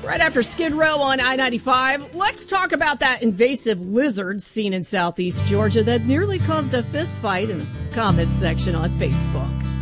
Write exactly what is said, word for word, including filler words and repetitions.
Right after Skid Row on I ninety-five, let's talk about that invasive lizard seen in southeast Georgia that nearly caused a fist fight in the comment section on Facebook.